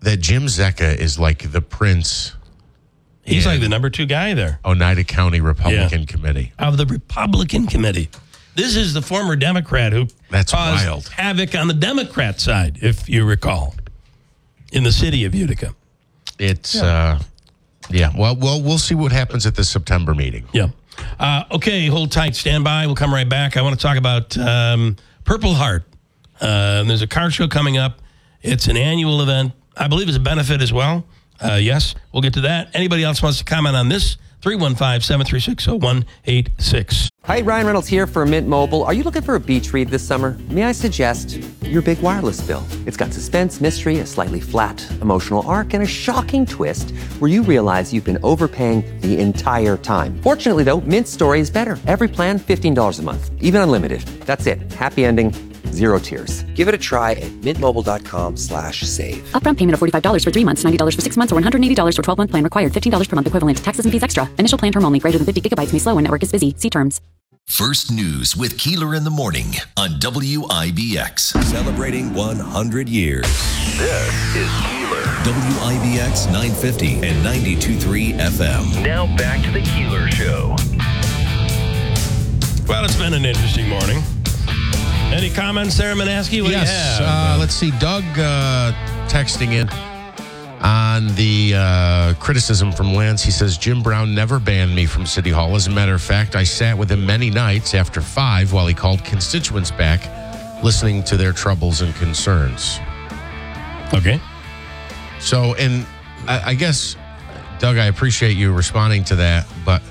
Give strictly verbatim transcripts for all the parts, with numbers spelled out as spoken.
that Jim Zecca is like the prince. He's like the number two guy there. Oneida County Republican yeah. Committee. Of the Republican Committee. This is the former Democrat who That's caused wild. havoc on the Democrat side, if you recall, in the city of Utica. It's, yeah. Uh, yeah, well, well, we'll see what happens at the September meeting. Yeah. Uh, okay, hold tight, stand by. We'll come right back. I want to talk about um, Purple Heart. Uh, there's a car show coming up. It's an annual event. I believe it's a benefit as well. Uh, yes, we'll get to that. Anybody else wants to comment on this? three one five, seven three six, zero one eight six. Hi, Ryan Reynolds here for Mint Mobile. Are you looking for a beach read this summer? May I suggest your big wireless bill? It's got suspense, mystery, a slightly flat, emotional arc, and a shocking twist where you realize you've been overpaying the entire time. Fortunately, though, Mint's story is better. Every plan, fifteen dollars a month. Even unlimited. That's it. Happy ending. Zero tears. Give it a try at mintmobile.com slash save. Upfront payment of forty-five dollars for three months, ninety dollars for six months, or one hundred eighty dollars for twelve-month plan required. fifteen dollars per month equivalent. Taxes and fees extra. Initial plan term only. Greater than fifty gigabytes may slow when network is busy. See terms. First News with Keeler in the Morning on W I B X. Celebrating one hundred years. This is Keeler. W I B X nine fifty and ninety-two point three F M. Now back to the Keeler Show. Well, it's been an interesting morning. Any comments there, Manaski? What yes. do you have? Uh, let's see. Doug uh, texting in on the uh, criticism from Lance. He says, Jim Brown never banned me from City Hall. As a matter of fact, I sat with him many nights after five while he called constituents back, listening to their troubles and concerns. Okay. So, and I, I guess, Doug, I appreciate you responding to that, but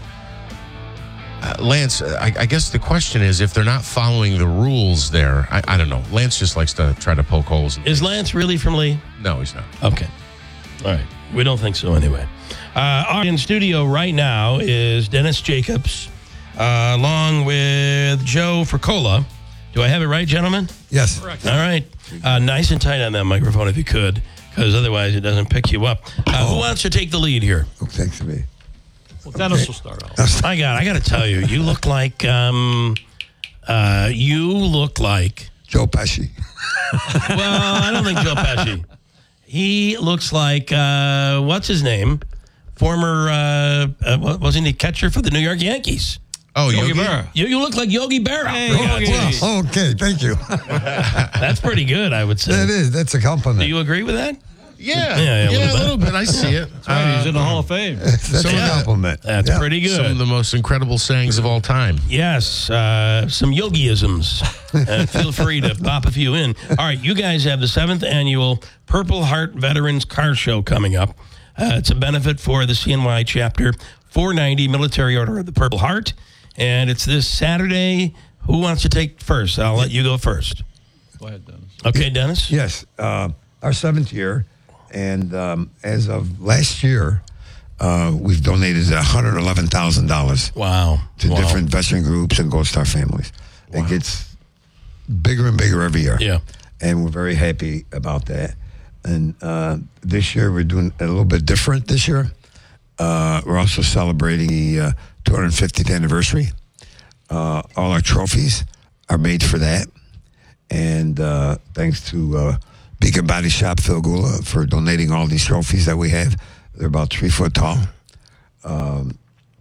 Uh, Lance, I, I guess the question is if they're not following the rules there. I, I don't know. Lance just likes to try to poke holes. In is Lance really from Lee? No, he's not. Okay. All right. We don't think so anyway. Uh, in studio right now is Dennis Jacobs, uh, along with Joe Fricola. Do I have it right, gentlemen? Yes. Correct. All right. Uh, nice and tight on that microphone if you could, because otherwise it doesn't pick you up. Uh, oh. Who wants to take the lead here? Who takes me? Well, Dennis will start out. My God, I got to tell you, you look like, um, uh, you look like... Joe Pesci. Well, I don't think Joe Pesci. He looks like, uh, what's his name? Former, uh, uh, wasn't he catcher for the New York Yankees? Oh, Yogi, Yogi Berra. You, you look like Yogi Berra. Hey, for Yogi. Oh, okay, thank you. That's pretty good, I would say. That is. That's a compliment. Do you agree with that? Yeah, yeah, yeah, a, yeah, little, a little bit. I see it. That's right. He's in the Hall of Fame. That's So, a yeah, compliment. That's Yeah. pretty good. Some of the most incredible sayings of all time. Yes, uh, some yogiisms. Uh, feel free to pop a few in. All right, you guys have the seventh annual Purple Heart Veterans Car Show coming up. Uh, it's a benefit for the C N Y chapter four ninety Military Order of the Purple Heart, and it's this Saturday. Who wants to take first? I'll let you go first. Go ahead, Dennis. Okay, Dennis? Yes. Uh, our seventh year. And um, as of last year, uh, we've donated one hundred eleven thousand dollars Wow. to wow. different veteran groups and Gold Star families. Wow. It gets bigger and bigger every year. Yeah. And we're very happy about that. And uh, this year, we're doing a little bit different this year. Uh, we're also celebrating the uh, two hundred fiftieth anniversary. Uh, all our trophies are made for that. And uh, thanks to... Uh, Beacon Body Shop, Phil Gula, for donating all these trophies that we have. They're about three foot tall. Um,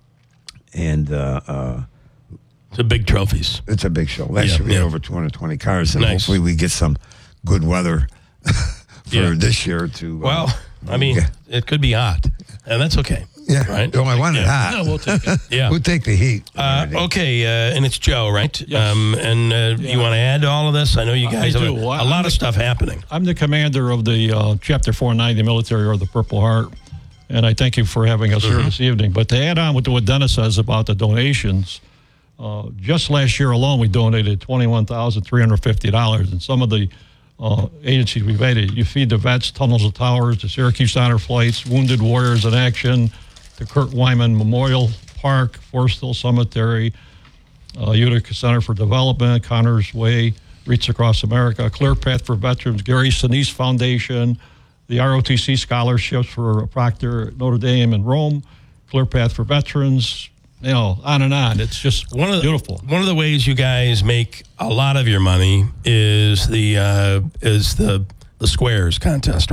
and uh, uh, It's a big trophies. It's a big show. Last Yeah, year we yeah. had over two hundred twenty cars, and Nice. hopefully we get some good weather for Yeah. this year to... Uh, Well, I mean, yeah. it could be hot, and that's okay. Yeah, right? Oh, I want it Yeah. hot. No, we'll take it. Yeah. We'll take the heat. Uh, okay, uh, and it's Joe, right? Yes. Um, and uh, Yeah. you want to add to all of this? I know you I- guys I have do. a, Well, a lot I'm of the- stuff happening. I'm the commander of the uh, Chapter four ninety Military Order of the Purple Heart, and I thank you for having us Mm-hmm. here this evening. But to add on with what Dennis says about the donations, uh, just last year alone, we donated twenty-one thousand three hundred fifty dollars, and some of the uh, agencies we've aided, you feed the vets, Tunnels of Towers, the Syracuse Honor Flights, Wounded Warriors in Action, the Kurt Wyman Memorial Park, Forest Hill Cemetery, uh, Utica Center for Development, Connors Way, Reach Across America, Clear Path for Veterans, Gary Sinise Foundation, the R O T C scholarships for Proctor, Notre Dame, and Rome, Clear Path for Veterans, you know, on and on. It's just One of the, beautiful. One of the ways you guys make a lot of your money is the uh, is the the squares contest.